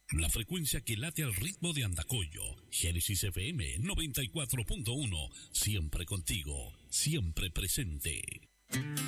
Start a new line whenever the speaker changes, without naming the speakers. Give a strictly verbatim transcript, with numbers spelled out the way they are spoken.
La frecuencia que late al ritmo de Andacollo. Génesis F M noventa y cuatro punto uno. Siempre contigo, siempre presente.